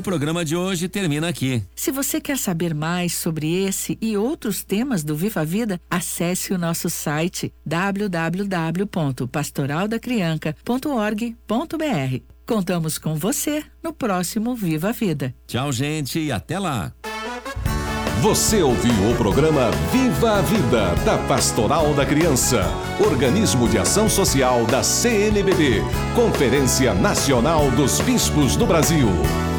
O programa de hoje termina aqui. Se você quer saber mais sobre esse e outros temas do Viva a Vida, acesse o nosso site www.pastoraldacrianca.org.br. Contamos com você no próximo Viva a Vida. Tchau, gente, e até lá. Você ouviu o programa Viva a Vida, da Pastoral da Criança, organismo de ação social da CNBB, Conferência Nacional dos Bispos do Brasil.